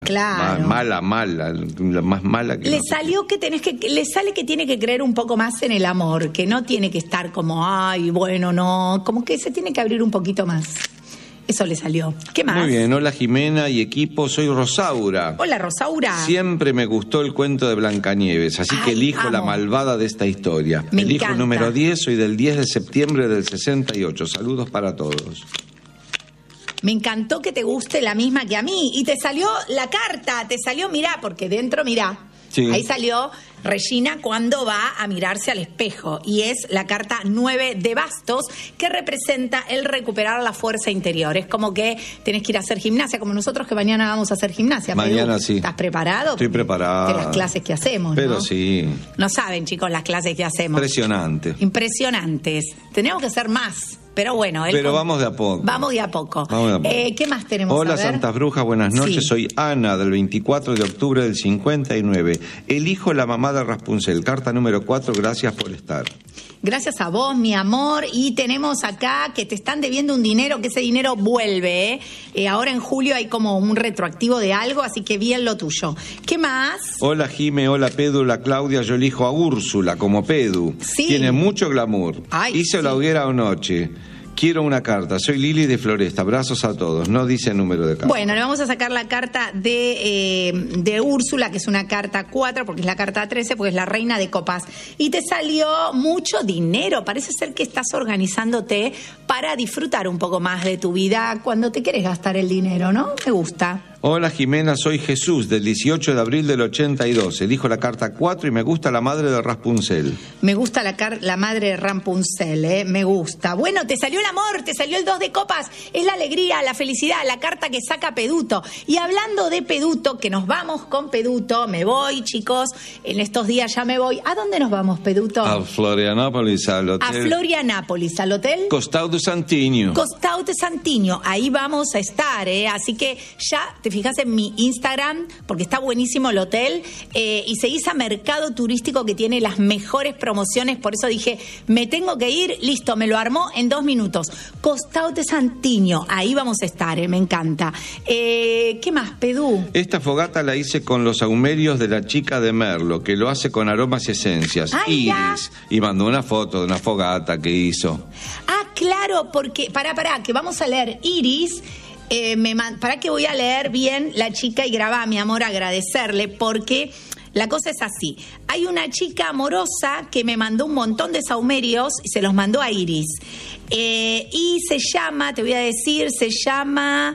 Claro. Mala, la más mala que... Le sale que tiene que creer un poco más en el amor, que no tiene que estar como, ay, bueno, no, como que se tiene que abrir un poquito más. Eso le salió. ¿Qué más? Muy bien, hola Jimena y equipo, soy Rosaura. Hola Rosaura. Siempre me gustó el cuento de Blancanieves, así que elijo la malvada de esta historia. Elijo el número 10, soy del 10 de septiembre del 68. Saludos para todos. Me encantó que te guste la misma que a mí. Y te salió la carta, mirá, porque dentro, mirá. Sí. Ahí salió Regina cuando va a mirarse al espejo. Y es la carta 9 de bastos, que representa el recuperar la fuerza interior. Es como que tenés que ir a hacer gimnasia, como nosotros que mañana vamos a hacer gimnasia. Mañana Pedro, sí. ¿Estás preparado? Estoy preparado. De las clases que hacemos, Pero ¿no? sí. No saben, chicos, las clases que hacemos. Impresionantes. Tenemos que ser más. Pero bueno. Pero vamos de a poco. Vamos de a poco. ¿Qué más tenemos? Hola, Santas Brujas, buenas noches. Sí. Soy Ana, del 24 de octubre del 59. Elijo la mamá de Rapunzel, carta número 4, gracias por estar. Gracias a vos, mi amor. Y tenemos acá que te están debiendo un dinero, que ese dinero vuelve. Ahora en julio hay como un retroactivo de algo, así que bien lo tuyo. ¿Qué más? Hola, Jime, hola, Pedu, la Claudia. Yo elijo a Úrsula como Pedu. Sí. Tiene mucho glamour. Hizo la hoguera anoche. Quiero una carta. Soy Lili de Floresta. Abrazos a todos. No dice el número de carta. Bueno, le vamos a sacar la carta de Úrsula, que es una carta 4, porque es la carta 13, porque es la reina de copas. Y te salió mucho dinero. Parece ser que estás organizándote para disfrutar un poco más de tu vida cuando te quieres gastar el dinero, ¿no? Me gusta. Hola Jimena, soy Jesús, del 18 de abril del 82. Elijo la carta 4 y me gusta la madre de Rapunzel. Me gusta la madre de Rapunzel, me gusta. Bueno, te salió el amor, te salió el 2 de copas. Es la alegría, la felicidad, la carta que saca Peduto. Y hablando de Peduto, que nos vamos con Peduto, me voy, chicos, en estos días ya me voy. ¿A dónde nos vamos, Peduto? A Florianópolis, al hotel. A Florianópolis, al hotel Costau de Santinho. Costau de Santinho, ahí vamos a estar, así que ya te fijas en mi Instagram, porque está buenísimo el hotel, y seguís a Mercado Turístico, que tiene las mejores promociones. Por eso dije, me tengo que ir, listo, me lo armó en 2 minutos. Costau de Santinho, ahí vamos a estar, me encanta. ¿Qué más, Pedú? Esta fogata la hice con los saumerios de la chica de Merlo, que lo hace con aromas y esencias. Iris. Y mandó una foto de una fogata que hizo. Ah, claro, porque, pará, que vamos a leer Iris. Para que voy a leer bien la chica y graba, mi amor, agradecerle, porque la cosa es así. Hay una chica amorosa que me mandó un montón de saumerios y se los mandó a Iris. Y se llama, te voy a decir, se llama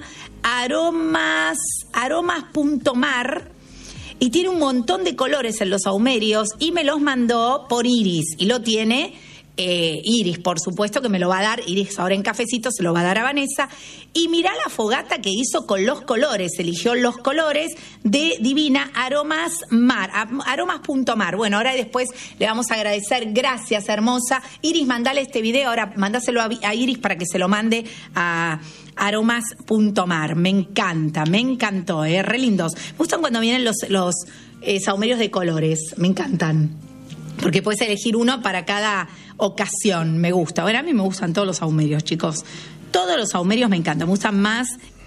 aromas.mar. Y tiene un montón de colores en los saumerios y me los mandó por Iris. Y lo tiene Iris, por supuesto que me lo va a dar. Iris ahora en cafecito se lo va a dar a Vanessa. Y mirá la fogata que hizo con los colores. Eligió los colores de Divina aromas.mar. Bueno, ahora después le vamos a agradecer. Gracias, hermosa. Iris, mandale este video. Ahora mandáselo a Iris para que se lo mande a aromas.mar. Me encantó, re lindos. Me gustan cuando vienen los saumerios de colores. Me encantan. Porque puedes elegir uno para cada ocasión. Me gusta. Bueno, a mí me gustan todos los saumerios, chicos. Todos los saumerios me encantan. Me gustan más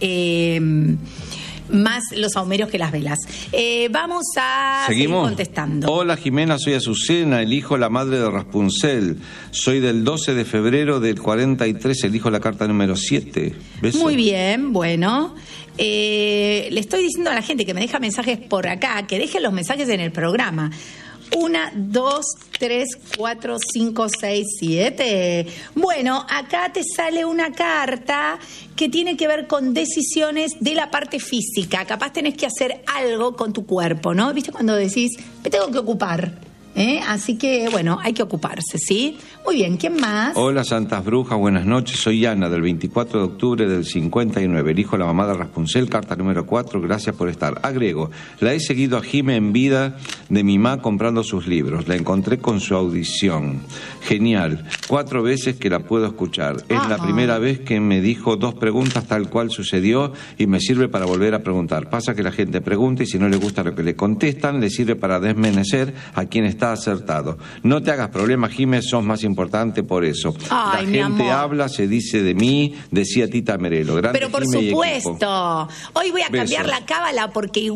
los saumerios que las velas. Vamos a seguir contestando. Hola Jimena, soy Azucena, elijo la madre de Rapunzel. Soy del 12 de febrero del 43, elijo la carta número 7. ¿Beso? Muy bien, bueno. Le estoy diciendo a la gente que me deja mensajes por acá, que dejen los mensajes en el programa. 1, 2, 3, 4, 5, 6, 7. Bueno, acá te sale una carta que tiene que ver con decisiones de la parte física. Capaz tenés que hacer algo con tu cuerpo, ¿no? ¿Viste cuando decís, me tengo que ocupar? Así que, bueno, hay que ocuparse, ¿sí? Muy bien, ¿quién más? Hola, Santas Brujas, buenas noches. Soy Ana, del 24 de octubre del 59. Elijo la mamá de Rapunzel, carta número 4. Gracias por estar. Agrego, la he seguido a Jime en vida de mi mamá comprando sus libros. La encontré con su audición. Genial. 4 veces que la puedo escuchar. Es la primera vez que me dijo 2 preguntas tal cual sucedió y me sirve para volver a preguntar. Pasa que la gente pregunta y si no le gusta lo que le contestan, le sirve para desmenecer a quien está acertado. No te hagas problema, Jiménez, sos más importante por eso. Ay, la gente habla, se dice de mí, decía Tita Merelo. Grande. Pero por supuesto. Hoy voy a cambiar la cábala porque